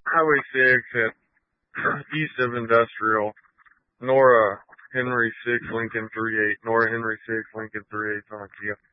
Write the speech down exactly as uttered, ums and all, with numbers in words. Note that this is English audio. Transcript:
Highway six at east of Industrial, Nora Henry six, Lincoln three eight, Nora Henry six, Lincoln three eight on a Kia.